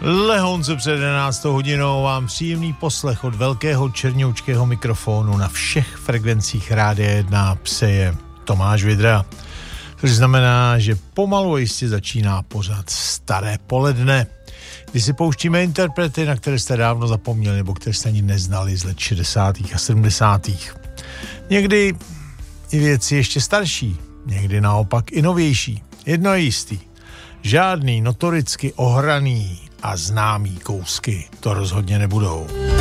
Lehonce před 11. hodinou vám příjemný poslech od velkého černoučkého mikrofonu na všech frekvencích Rádia 1 přeje Tomáš Vidra. Což znamená, že pomalu a jistě začíná pořad Staré poledne, kdy si pouštíme interprety, na které jste dávno zapomněli nebo které jste ani neznali z let 60. a 70. Někdy i věci ještě starší, někdy naopak i novější. Jedno je jistý. Žádný notoricky ohraný a známý kousky to rozhodně nebudou.